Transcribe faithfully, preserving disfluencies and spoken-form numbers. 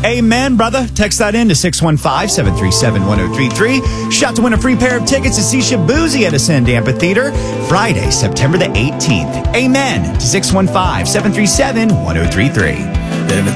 Amen, brother. Text that in to six one five, seven three seven, one zero three three. Shot to win a free pair of tickets to see Shabuzi at Ascend Amphitheater Friday, September the eighteenth. Amen to six one five, seven three seven, one zero three three.